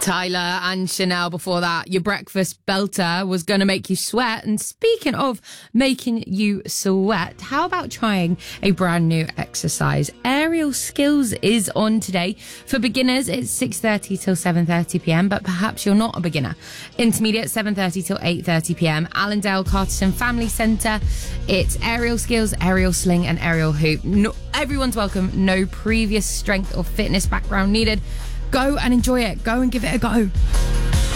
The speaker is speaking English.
Tyler and Chanel before that. Your breakfast belter was going to make you sweat. And speaking of making you sweat, how about trying a brand new exercise? Aerial Skills is on today. For beginners, it's 6:30 till 7:30 p.m, but perhaps you're not a beginner. Intermediate, 7:30 till 8:30 p.m. Allendale Carterton Family Centre. It's aerial skills, aerial sling and aerial hoop. No, everyone's welcome. No previous strength or fitness background needed. Go and enjoy it. Go and give it a go.